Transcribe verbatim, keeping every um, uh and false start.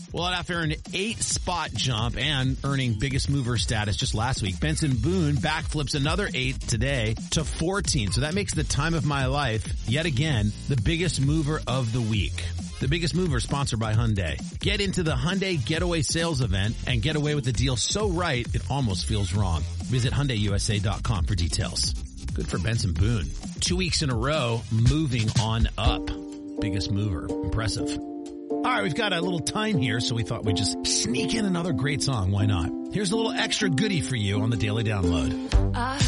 Well, after an eight-spot jump and earning biggest mover status just last week, Benson Boone backflips another eight today to fourteen. So that makes the time of my life, yet again, the biggest mover of the week. The Biggest Mover, sponsored by Hyundai. Get into the Hyundai Getaway Sales Event and get away with the deal so right, it almost feels wrong. Visit Hyundai U S A dot com for details. Good for Benson Boone. Two weeks in a row, moving on up. Biggest Mover. Impressive. All right, we've got a little time here, so we thought we'd just sneak in another great song. Why not? Here's a little extra goodie for you on the Daily Download. I